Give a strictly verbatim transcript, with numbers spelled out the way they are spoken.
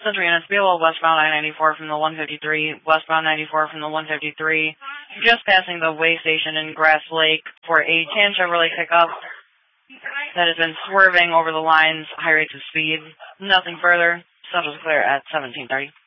Central units, be a little westbound I ninety-four from the one fifty-three, westbound ninety-four from the one fifty-three, just passing the way station in Grass Lake for a tan Chevrolet pickup that has been swerving over the lines, high rates of speed. Nothing further. Central's clear at seventeen thirty.